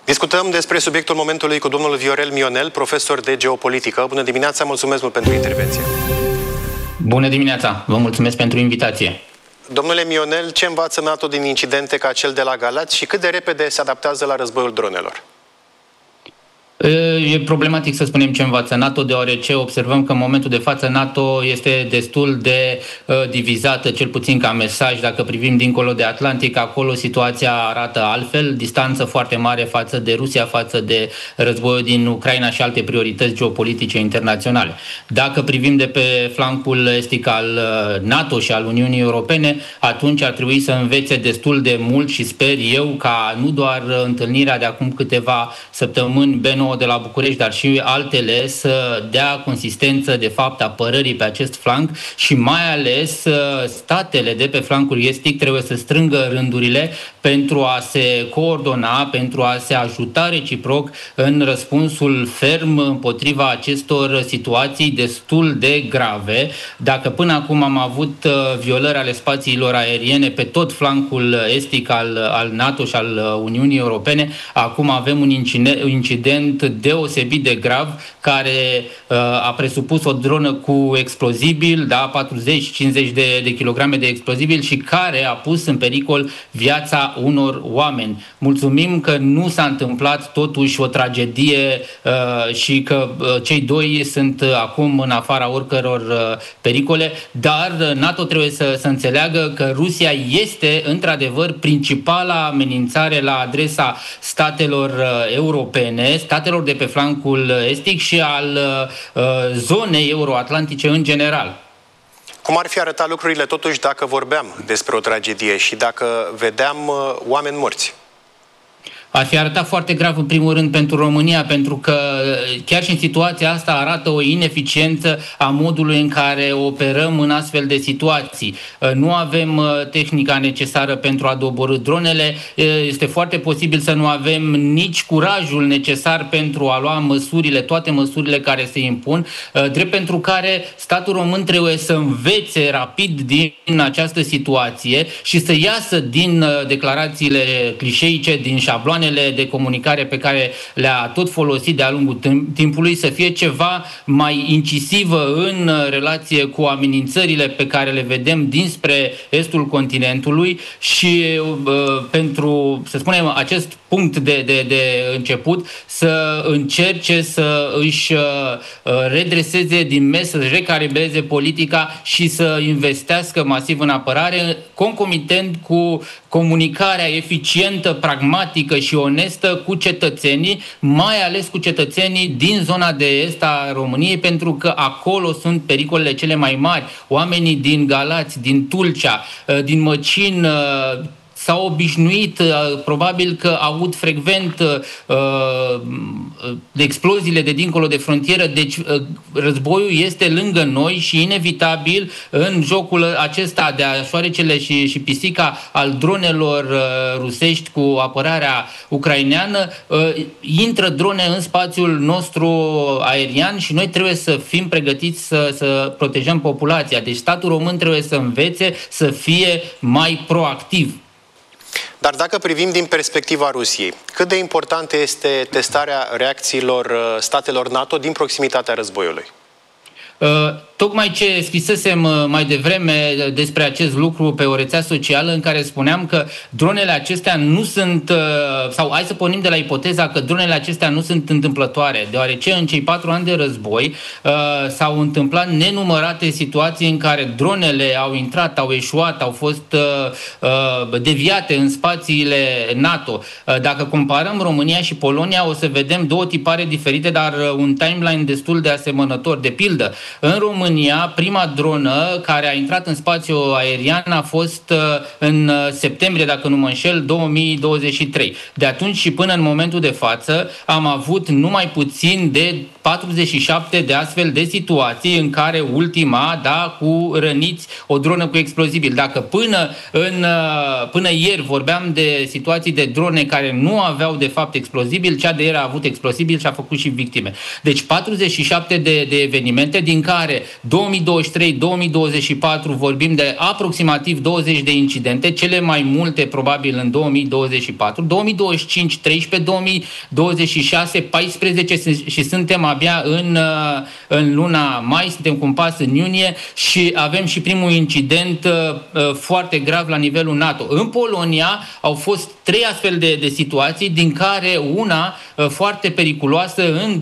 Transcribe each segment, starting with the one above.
Discutăm despre subiectul momentului cu domnul Viorel Mionel, profesor de geopolitică. Bună dimineața, mulțumesc mult pentru intervenție. Bună dimineața, vă mulțumesc pentru invitație. Domnule Mionel, ce învață NATO din incidente ca cel de la Galați și cât de repede se adaptează la războiul dronelor? E problematic să spunem ce învață NATO, deoarece observăm că în momentul de față NATO este destul de divizată, cel puțin ca mesaj. Dacă privim dincolo de Atlantic, acolo situația arată altfel, distanță foarte mare față de Rusia, față de războiul din Ucraina și alte priorități geopolitice internaționale. Dacă privim de pe flancul estic al NATO și al Uniunii Europene, atunci ar trebui să învețe destul de mult și sper eu ca nu doar întâlnirea de acum câteva săptămâni B9 de la București, dar și altele să dea consistență de fapt apărării pe acest flanc și mai ales statele de pe flancul estic trebuie să strângă rândurile pentru a se coordona, pentru a se ajuta reciproc în răspunsul ferm împotriva acestor situații destul de grave. Dacă până acum am avut violări ale spațiilor aeriene pe tot flancul estic al NATO și al Uniunii Europene, acum avem un incident deosebit de grav care a presupus o dronă cu explozibil, da, 40-50 de kilograme de explozibil și care a pus în pericol viața unor oameni. Mulțumim că nu s-a întâmplat totuși o tragedie și că cei doi sunt acum în afara oricăror pericole, dar NATO trebuie să înțeleagă că Rusia este într-adevăr principala amenințare la adresa statelor europene, statelor de pe flancul estic și al zonei euroatlantice în general. Cum ar fi arătat lucrurile totuși dacă vorbeam despre o tragedie și dacă vedeam oameni morți? Ar fi arătat foarte grav în primul rând pentru România, pentru că chiar și în situația asta arată o ineficiență a modului în care operăm în astfel de situații. Nu avem tehnica necesară pentru a doborî dronele, este foarte posibil să nu avem nici curajul necesar pentru a lua toate măsurile care se impun, drept pentru care statul român trebuie să învețe rapid din această situație și să iasă din declarațiile clișeice, din șabloane de comunicare pe care le-a tot folosit de-a lungul timpului, să fie ceva mai incisivă în relație cu amenințările pe care le vedem dinspre estul continentului și pentru, să spunem, acest punct de început să încerce să își redreseze din mes, să-și recalibreze politica și să investească masiv în apărare, concomitent cu comunicarea eficientă, pragmatică și onestă cu cetățenii, mai ales cu cetățenii din zona de est a României, pentru că acolo sunt pericolele cele mai mari. Oamenii din Galați, din Tulcea, din Măcin s-au obișnuit, probabil că aud frecvent exploziile de dincolo de frontieră, deci războiul este lângă noi și inevitabil în jocul acesta de șoarecele și pisica al dronelor rusești cu apărarea ucraineană, intră drone în spațiul nostru aerian și noi trebuie să fim pregătiți să protejăm populația. Deci statul român trebuie să învețe să fie mai proactiv. Dar dacă privim din perspectiva Rusiei, cât de importantă este testarea reacțiilor statelor NATO din proximitatea războiului? Tocmai ce scrisesem mai devreme despre acest lucru pe o rețea socială în care spuneam că dronele acestea nu sunt, sau hai să pornim de la ipoteza că dronele acestea nu sunt întâmplătoare, deoarece în cei 4 ani de război s-au întâmplat nenumărate situații în care dronele au intrat, au eșuat, au fost deviate în spațiile NATO. Dacă comparăm România și Polonia, o să vedem două tipare diferite, dar un timeline destul de asemănător. De pildă, în România, prima dronă care a intrat în spațiul aerian a fost în septembrie, dacă nu mă înșel, 2023. De atunci și până în momentul de față am avut numai puțin de 47 de astfel de situații în care ultima, da, cu răniți, o dronă cu explozibil. Dacă până ieri vorbeam de situații de drone care nu aveau de fapt explozibil, cea de ieri a avut explozibil și a făcut și victime. Deci 47 de evenimente, din care 2023-2024 vorbim de aproximativ 20 de incidente, cele mai multe probabil în 2024, 2025, 13, 2026, 14 și suntem abia în luna mai, suntem cu un pas în iunie și avem și primul incident foarte grav la nivelul NATO. În Polonia au fost 3 astfel de situații, din care una foarte periculoasă în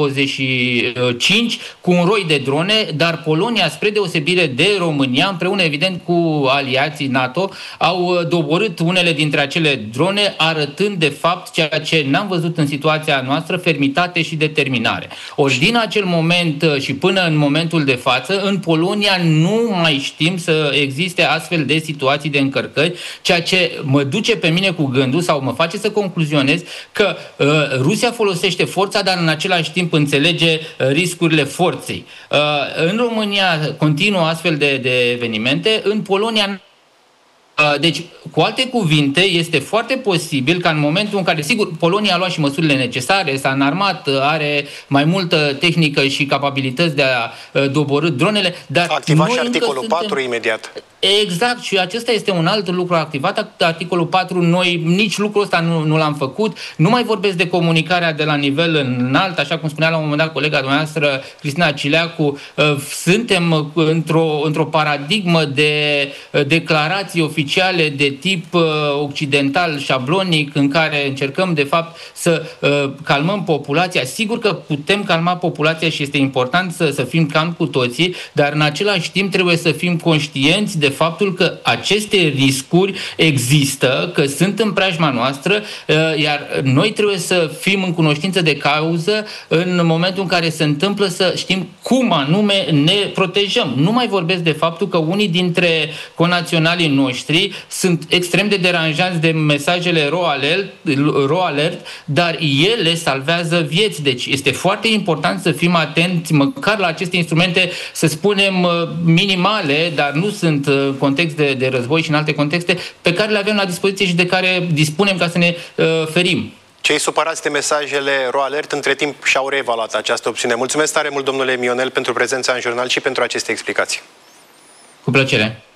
2025 cu un roi de drone, dar Polonia, spre deosebire de România, împreună evident cu aliații NATO, au doborât unele dintre acele drone, arătând de fapt ceea ce n-am văzut în situația noastră, fermitate și determinare. Ori din acel moment și până în momentul de față, în Polonia nu mai știm să existe astfel de situații de încărcări, ceea ce mă duce pe mine cu gândul sau mă face să concluzionez că Rusia folosește forța, dar în același timp înțelege riscurile forței. În România continuă astfel de evenimente, în Polonia. Deci, cu alte cuvinte, este foarte posibil ca în momentul în care, sigur, Polonia a luat și măsurile necesare, s-a înarmat, are mai multă tehnică și capabilități de a doborî dronele, dar activat și articolul 4 imediat. Exact, și acesta este un alt lucru activat, articolul 4, noi nici lucrul ăsta nu l-am făcut, nu mai vorbesc de comunicarea de la nivel înalt, așa cum spunea la un moment dat colega dumneavoastră, Cristina Cileacu, suntem într-o paradigmă de declarații oficiale de tip occidental, șablonic, în care încercăm de fapt să calmăm populația. Sigur că putem calma populația și este important să fim calmi cu toții, dar în același timp trebuie să fim conștienți de faptul că aceste riscuri există, că sunt în preajma noastră, iar noi trebuie să fim în cunoștință de cauză în momentul în care se întâmplă, să știm cum anume ne protejăm. Nu mai vorbesc de faptul că unii dintre conaționalii noștri sunt extrem de deranjați de mesajele RO Alert, dar ele salvează vieți. Deci este foarte important să fim atenți măcar la aceste instrumente, să spunem, minimale, dar nu sunt în context de război și în alte contexte, pe care le avem la dispoziție și de care dispunem ca să ne ferim. Cei supărați de mesajele RO Alert între timp și-au reevaluat această opțiune. Mulțumesc tare mult, domnule Mionel, pentru prezența în jurnal și pentru aceste explicații. Cu plăcere.